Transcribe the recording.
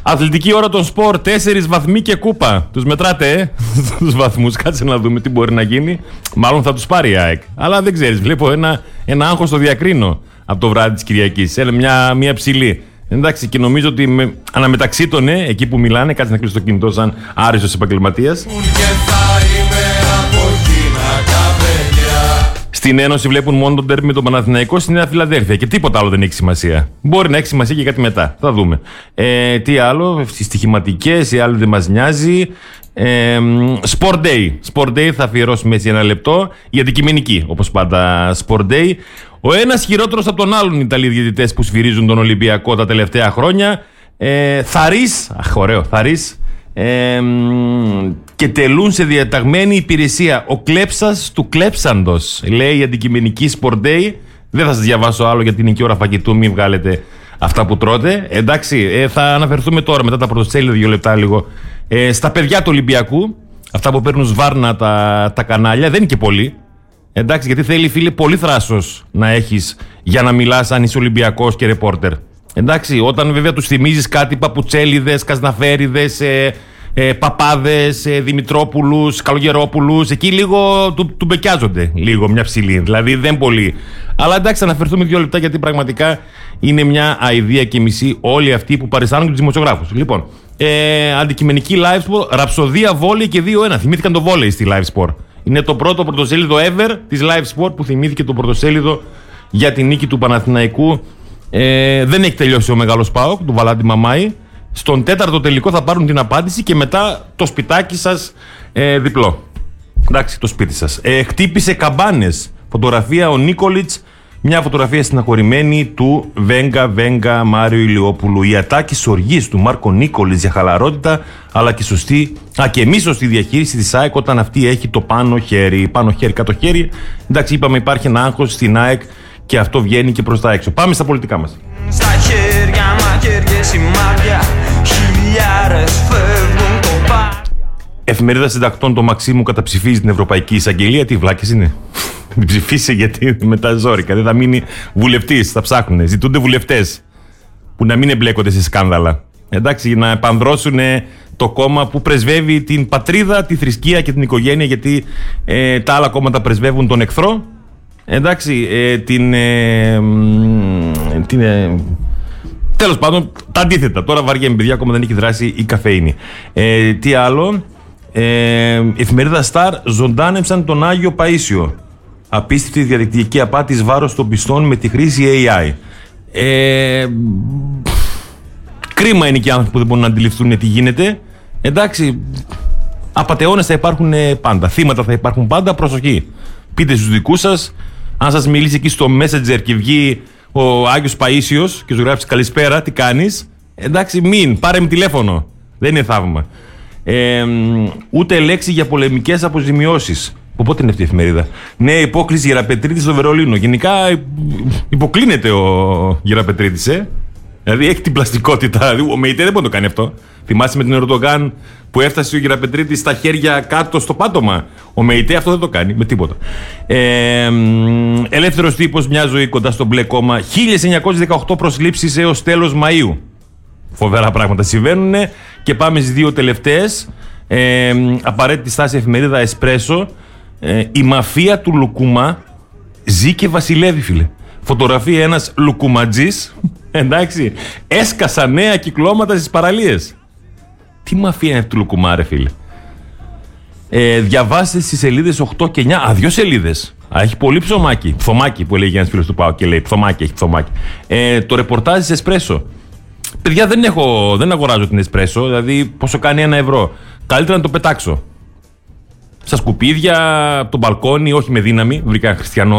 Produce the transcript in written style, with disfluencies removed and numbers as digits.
Αθλητική ώρα των σπορ, 4 βαθμοί και κούπα. Τους μετράτε, τους βαθμούς. Κάτσε να δούμε τι μπορεί να γίνει. Μάλλον θα τους πάρει η ΑΕΚ. Αλλά δεν ξέρεις, βλέπω ένα άγχος στο διακρίνω από το βράδυ της Κυριακής. Μια ψηλή. Εντάξει, και νομίζω ότι αναμεταξύ των εκεί που μιλάνε, κάτσε να κλείσω το κινητό σαν άριστος επαγγελματίας. Στην Ένωση βλέπουν μόνο τον τέρμι με τον Παναθηναϊκό στη Νέα Φιλαδέλφια και τίποτα άλλο δεν έχει σημασία. Μπορεί να έχει σημασία και κάτι μετά. Θα δούμε. Τι άλλο, στις στοιχηματικές, οι άλλοι δεν μας νοιάζει. Sport Day. Sport Day θα αφιερώσουμε έτσι ένα λεπτό. Η αντικειμενική, όπως πάντα, Sport Day. Ο ένας χειρότερος από τον άλλον οι Ιταλοί διαιτητές που σφυρίζουν τον Ολυμπιακό τα τελευταία χρόνια. Θαρείς, ωραίο, θαρείς. Και τελούν σε διαταγμένη υπηρεσία. Ο κλέψας του κλέψαντος, λέει η αντικειμενική Sport Day. Δεν θα σας διαβάσω άλλο γιατί είναι και ώρα φαγητού, μην βγάλετε αυτά που τρώτε. Εντάξει, θα αναφερθούμε τώρα μετά τα πρωτοσέλιδα 2 λεπτά λίγο στα παιδιά του Ολυμπιακού. Αυτά που παίρνουν σβάρνα τα κανάλια, δεν είναι και πολλοί. Εντάξει, γιατί θέλει, φίλε, πολύ θράσος να έχεις για να μιλάς αν είσαι Ολυμπιακός και ρεπόρτερ. Εντάξει, όταν βέβαια τους θυμίζεις κάτι παπουτσέλιδες, κασναφέριδες, παπάδες, Δημητρόπουλους, Καλογερόπουλους, εκεί λίγο του μπεκιάζονται λίγο μια ψηλή, δηλαδή δεν πολύ. Αλλά εντάξει, θα αναφερθούμε 2 λεπτά γιατί πραγματικά είναι μια αηδία και μισή όλοι αυτοί που παριστάνουν τους δημοσιογράφους. Λοιπόν, αντικειμενική live sport, ραψοδία βόλεϊ και 2-1. Θυμήθηκαν το βόλεϊ στη live sport. Είναι το πρώτο πρωτοσέλιδο ever της live sport που θυμήθηκε το πρωτοσέλιδο για την νίκη του Παναθηναϊκού. Δεν έχει τελειώσει ο μεγάλος ΠΑΟΚ, του Βαλάντι Μαμάη. Στον 4ο τελικό θα πάρουν την απάντηση και μετά το σπιτάκι σας διπλό. Εντάξει, το σπίτι σας. Χτύπησε καμπάνες. Φωτογραφία ο Νίκολιτς. Μια φωτογραφία συναχωρημένη του Βέγγα Μάριο Ηλιόπουλου. Η ατάκη οργής του Μάρκο Νίκολιτς για χαλαρότητα αλλά και και μη σωστή διαχείριση της ΑΕΚ όταν αυτή έχει το πάνω χέρι. Πάνω χέρι, κάτω χέρι. Εντάξει, είπαμε υπάρχει ένα άγχος στην ΑΕΚ και αυτό βγαίνει και προς τα έξω. Πάμε στα πολιτικά μας. Στα χέρια, μαχαίρια, σημάδια, χιλιάρες φεύγουν το Εφημερίδα Συντακτών, το Μαξίμου καταψηφίζει την Ευρωπαϊκή Εισαγγελία. Τι βλάκες είναι. Την ψηφίσει γιατί μετά ζόρικα. Δεν θα μείνει βουλευτής. Θα ψάχνουνε. Ζητούνται βουλευτές που να μην εμπλέκονται σε σκάνδαλα. Εντάξει, να επανδρώσουν το κόμμα που πρεσβεύει την πατρίδα, τη θρησκεία και την οικογένεια, γιατί τα άλλα κόμματα πρεσβεύουν τον εχθρό. Εντάξει, τέλος πάντων, τα αντίθετα. Τώρα βαριέμαι, παιδιά, ακόμα δεν έχει δράσει η καφεΐνη. Τι άλλο. Η εφημερίδα Star ζωντάνεψαν τον Άγιο Παΐσιο. Απίστευτη διαδικτυακή απάτη εις βάρος των πιστών με τη χρήση AI. Κρίμα είναι και οι άνθρωποι που δεν μπορούν να αντιληφθούν τι γίνεται. Εντάξει, απατεώνες θα υπάρχουν πάντα. Θύματα θα υπάρχουν πάντα. Προσοχή. Πείτε στους δικούς σας. Αν σας μιλήσει εκεί στο Messenger και βγει ο Άγιος Παΐσιος και σου γράψει καλησπέρα, τι κάνεις. Εντάξει, πάρε με τηλέφωνο. Δεν είναι θαύμα. Ούτε λέξη για πολεμικές αποζημιώσεις. Πότε είναι αυτή η εφημερίδα. Νέα υπόκληση Γεραπετρίτης στο Βερολίνο. Γενικά υποκλίνεται ο Γεραπετρίτης, Δηλαδή έχει την πλαστικότητα. Ο ΜΕΙΤΕ δεν μπορεί να το κάνει αυτό. Θυμάσαι με την Ερντογάν που έφτασε ο Γεραπετρίτης στα χέρια κάτω στο πάτωμα. Ο ΜΕΙΤΕ αυτό δεν το κάνει με τίποτα. Ελεύθερος τύπος, μια ζωή κοντά στο μπλε κόμμα. 1918 προσλήψεις έως τέλος Μαΐου. Φοβερά πράγματα συμβαίνουν. Και πάμε στις 2 τελευταίες. Απαραίτητη στάση εφημερίδα Εσπρέσο. Η μαφία του Λουκούμα ζει και βασιλεύει, φίλε. Φωτογραφία ένας λουκουματζής. Εντάξει, έσκασα νέα κυκλώματα στις παραλίες. Τι μαφία είναι αυτή του Λουκουμά, ρε φίλε. Διαβάστε στις σελίδες 8 και 9. 2 σελίδες. Έχει πολύ ψωμάκι. Ψωμάκι που έλεγε ένας φίλος του ΠΑΟΚ και λέει ψωμάκι, έχει ψωμάκι. Το ρεπορτάζ της Εσπρέσο. Παιδιά, δεν αγοράζω την Εσπρέσο, δηλαδή πόσο κάνει 1 ευρώ. Καλύτερα να το πετάξω. Στα σκουπίδια, από το μπαλκόνι, όχι με δύναμη. Βρήκα χριστιανό